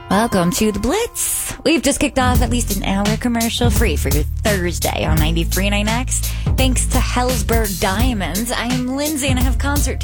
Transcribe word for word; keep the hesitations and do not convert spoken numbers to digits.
Welcome to the Blitz. We've just kicked off at least an hour commercial free for your Thursday on ninety-three point nine X. Thanks to Hellsberg Diamonds. I am Lindsay and I have concert